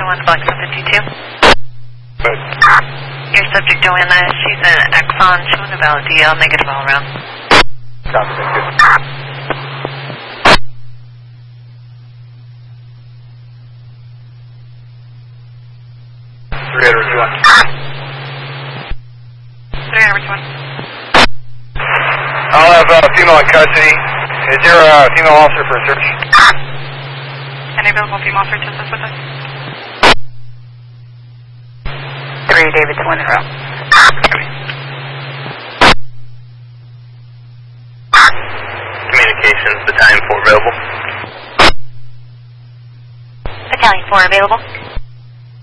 1, Black 52. Good. Your subject Joanna, she's an Exxon Chunabel DL negative all around. Copy, thank you. 3 Edwards 1. 3 Edwards 1. I'll have a female in custody. Is there a female officer for a search? Any available female officer to assist with us? 3 David 1 in row. Communications, battalion 4 available. Battalion 4 available.